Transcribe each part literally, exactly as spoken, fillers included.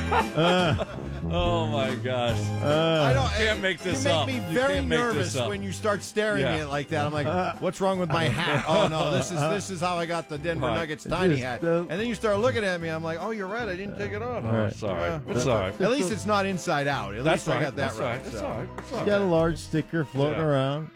uh, oh my gosh! Uh, I don't. You can't make this you up. make You me very can't make nervous this up. when you start staring Yeah. at it like that. I'm like, what's wrong with my hat? Oh no, this is this is how I got the Denver Right. Nuggets tiny Just hat. don't- And then you start looking at me. I'm like, oh, you're right. I didn't take it off. Oh, it's all right. It's all right. At least it's not inside out. At That's least right. I got that That's right. right. That's so. all right. That's all you right. got a large sticker floating Yeah. around.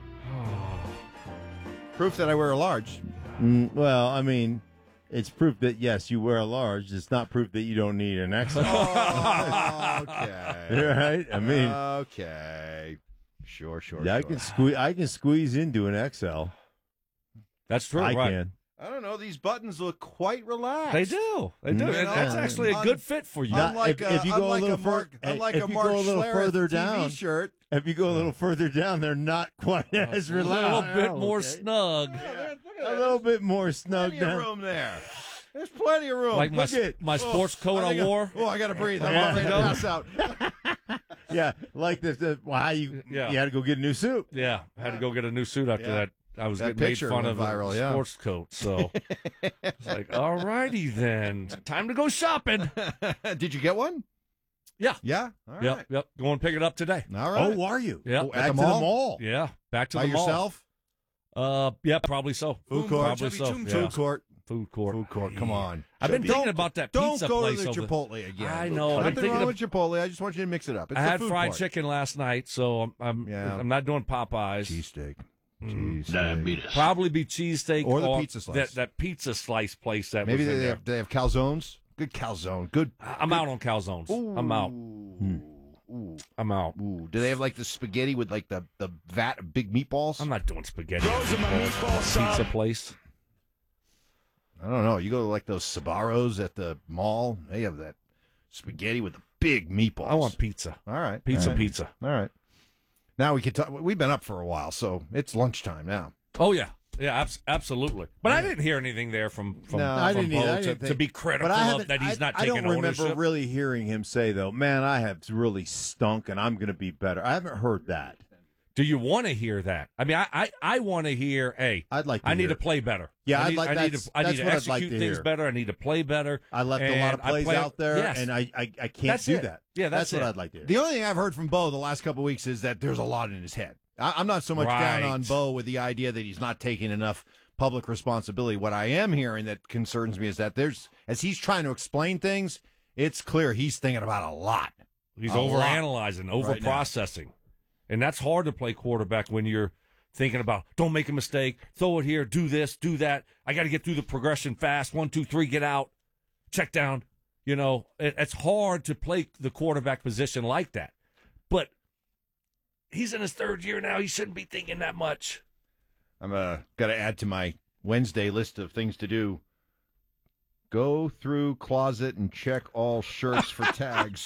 Proof that I wear a large. Mm, well, I mean, it's proof that yes, you wear a large. It's not proof that you don't need an X L. Oh, okay. Right? I mean, okay. Sure, sure. yeah, I sure. can squeeze. I can squeeze into an X L. That's true. I right. can. I don't know. These buttons look quite relaxed. They do. They do. You And know, that's actually a un- good fit for you. Not- Unlike, if- a, if you go a unlike little a Mark, fur- unlike if a you Mark go a little Schlereth further T V down- shirt. If you go a little further down, they're not quite as a relaxed. little bit more Okay. snug. A little bit more snug Plenty of down. room there. There's plenty of room. Like my, Look at- my sports coat I I, think I- wore. Oh, I got to breathe. I'm Yeah. ready to pass out. Yeah, like the, the well, how you Yeah. you had to go get a new suit. Yeah, I had to go get a new suit after Yeah. that. I was That getting made picture fun went of viral, a yeah. sports coat. So it's like, all righty then. Time to go shopping. Did you get one? Yeah. Yeah. All right. Yep, yep. Go and pick it up today. All right. Oh, are you? Yeah. Oh, Back at the to mall? the mall. Yeah, back to By the mall. yourself? Uh, yeah, probably so. Food court. Probably so. Food Yeah. court. Food court. Food court. Come on. I've been Don't- thinking about that Don't pizza go place to the over- Chipotle again. I know. I've been Nothing thinking wrong of- with Chipotle. I just want you to mix it up. It's I the had food fried court. chicken last night, so I'm I'm, Yeah. I'm not doing Popeyes. Cheesesteak. Mm. Cheesesteak. Probably be cheesesteak Or the pizza slice. That, that pizza slice place that Maybe was they in there. have, they have calzones. Good calzone. Good. I'm out on calzones. I'm out. Ooh. I'm out. Ooh. Do they have like the spaghetti with like the, the vat of big meatballs? I'm not doing spaghetti. at a pizza place. I don't know. You go to like those Sabaros at the mall. They have that spaghetti with the big meatballs. I want pizza. All right. Pizza, All right. pizza. All right. Now we can talk. We've been up for a while, so it's lunchtime now. Oh yeah, yeah, abs- absolutely. But I didn't hear anything there from from, No, I from didn't either. Bo I to, didn't to think- be critical But I of haven't- that he's I, not I taking don't remember ownership. really hearing him say though, "Man, I have really stunk, and I'm going to be better." I haven't heard that. Do you want to hear that? I mean, I I, I want to hear. Hey, I'd like to I need hear to it. play better. Yeah, I I'd need, like- I need that's- to I that's need to what I'd execute like to things hear. better. I need to play better. I left a lot And of I plays play- out there, yes. and I I, I can't That's do it. that. Yeah, that's what it. I'd like to hear. The only thing I've heard from Bo the last couple of weeks is that there's a lot in his head. I, I'm not so much down Right. on Bo with the idea that he's not taking enough public responsibility. What I am hearing that concerns me is that there's, as he's trying to explain things, it's clear he's thinking about a lot. He's A lot. overanalyzing, Right now. overprocessing, and that's hard to play quarterback when you're thinking about don't make a mistake, throw it here, do this, do that. I got to get through the progression fast. One, two, three, get out, check down. You know, it, it's hard to play the quarterback position like that. But he's in his third year now. He shouldn't be thinking that much. I'm uh, got to add to my Wednesday list of things to do. Go through closet and check all shirts for tags.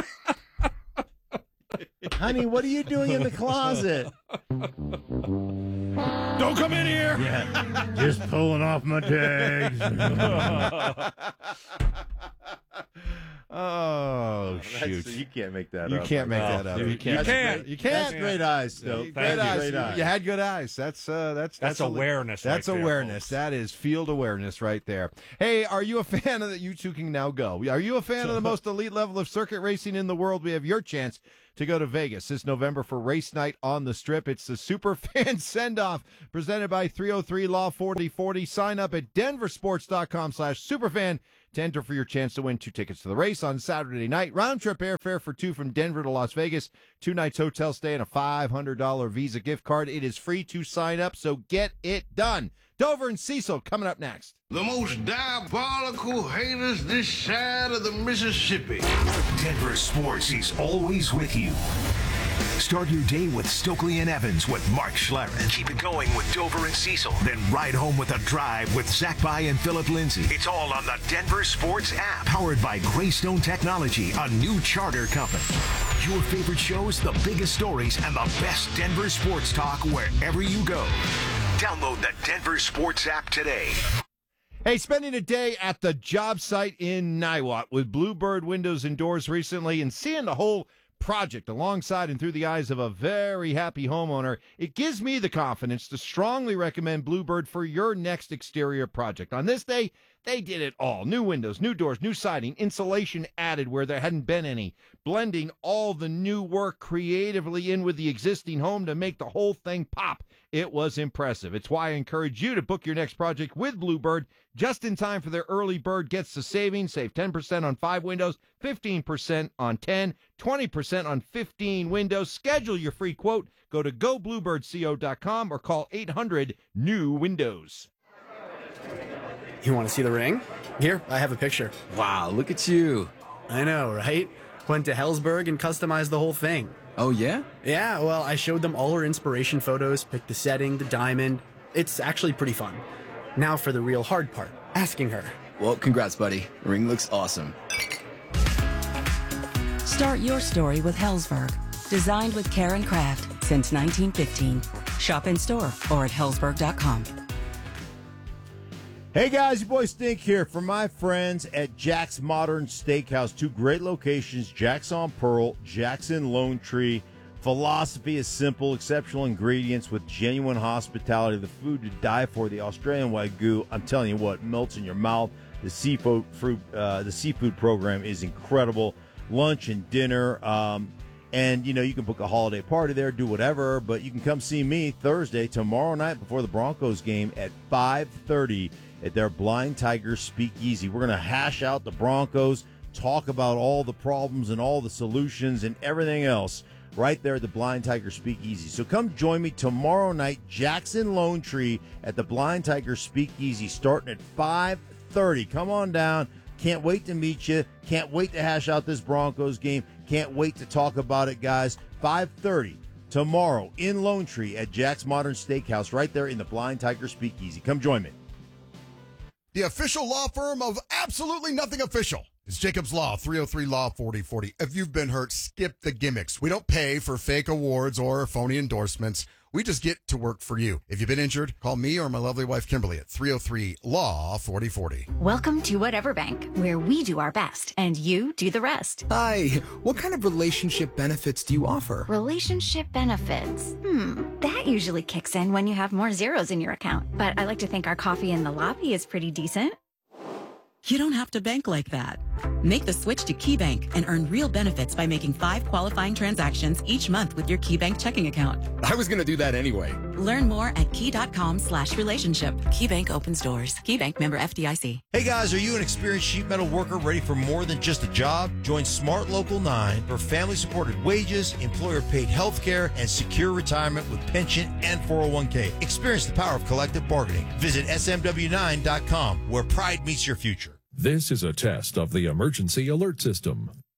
Honey, what are you doing in the closet? Don't come in here. Yeah, just pulling off my tags. Oh, That's- shoot. you can't make that You up. can't make No, that up. you- You can't. you can't. You That's can't. great eyes, though. Thank Great you. eyes. Great You, eyes. you had good eyes. That's uh, that's That's a- awareness That's right there, awareness. folks. That is field awareness right there. Hey, are you a fan of that? You two can now go. Are you a fan of the most elite level of circuit racing in the world? We have your chance to go to Vegas this November for race night on the Strip. It's the Super Fan Send Off presented by three oh three Law forty forty. Sign up at denversports.com slash superfan to enter for your chance to win two tickets to the race on Saturday night. Round trip airfare for two from Denver to Las Vegas. Two nights hotel stay and a five hundred dollars Visa gift card. It is free to sign up, so get it done. Dover and Cecil coming up next. The most diabolical haters this side of the Mississippi. Denver Sports is always with you. Start your day with Stokely and Evans with Mark Schlereth. Keep it going with Dover and Cecil. Then ride home with a drive with Zach By and Philip Lindsay. It's all on the Denver Sports app. Powered by Greystone Technology, a new charter company. Your favorite shows, the biggest stories, and the best Denver sports talk wherever you go. Download the Denver Sports app today. Hey, spending a day at the job site in Niwot with Bluebird Windows and Doors recently and seeing the whole project alongside and through the eyes of a very happy homeowner, it gives me the confidence to strongly recommend Bluebird for your next exterior project. On this day, They did it all. New windows, new doors, new siding, insulation added where there hadn't been any, blending all the new work creatively in with the existing home to make the whole thing pop. It was impressive. It's why I encourage you to book your next project with Bluebird just in time for their early bird gets the savings. Save ten percent on five windows, fifteen percent on ten, twenty percent on fifteen windows. Schedule your free quote. Go to go bluebird co dot com or call eight hundred new windows. You want to see the ring? Here, I have a picture. Wow, look at you. I know, right? Went to Hellsberg and customized the whole thing. Oh, yeah? Yeah, well, I showed them all our inspiration photos, picked the setting, the diamond. It's actually pretty fun. Now for the real hard part, asking her. Well, congrats, buddy. Ring looks awesome. Start your story with Hellsberg. Designed with care and craft since nineteen fifteen. Shop in store or at hellsberg dot com. Hey guys, your boy Stink here from my friends at Jack's Modern Steakhouse. Two great locations, Jack's on Pearl, Jack's in Lone Tree. Philosophy is simple, exceptional ingredients with genuine hospitality. The food to die for, the Australian Wagyu. I'm telling you what, melts in your mouth. The seafood, fruit, uh, the seafood program is incredible. Lunch and dinner. Um, and, you know, you can book a holiday party there, do whatever. But you can come see me Thursday, tomorrow night before the Broncos game at five thirty at their Blind Tiger Speakeasy. We're going to hash out the Broncos, talk about all the problems and all the solutions and everything else right there at the Blind Tiger Speakeasy. So come join me tomorrow night, Jackson Lone Tree at the Blind Tiger Speakeasy, starting at five thirty. Come on down. Can't wait to meet you. Can't wait to hash out this Broncos game. Can't wait to talk about it, guys. five thirty tomorrow in Lone Tree at Jack's Modern Steakhouse right there in the Blind Tiger Speakeasy. Come join me. The official law firm of absolutely nothing official. It's Jacobs Law, three oh three Law forty forty. If you've been hurt, skip the gimmicks. We don't pay for fake awards or phony endorsements. We just get to work for you. If you've been injured, call me or my lovely wife, Kimberly, at three oh three Law forty forty. Welcome to Whatever Bank, where we do our best and you do the rest. Hi, what kind of relationship benefits do you offer? Relationship benefits? Hmm, that usually kicks in when you have more zeros in your account. But I like to think our coffee in the lobby is pretty decent. You don't have to bank like that. Make the switch to KeyBank and earn real benefits by making five qualifying transactions each month with your KeyBank checking account. I was going to do that anyway. Learn more at key.com slash relationship. KeyBank opens doors. KeyBank member F D I C. Hey guys, are you an experienced sheet metal worker ready for more than just a job? Join Smart Local nine for family-supported wages, employer-paid health care, and secure retirement with pension and four oh one k. Experience the power of collective bargaining. Visit S M W nine dot com, where pride meets your future. This is a test of the emergency alert system.